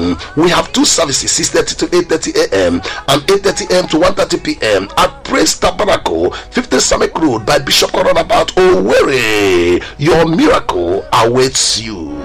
a.m. We have two services, 6:30 to 8:30 a.m. and 8:30 a.m. to 1:30 p.m. at Praise Tabernacle, 50 Samek Road by Bishop Roundabout, Owerri. Your miracle awaits you.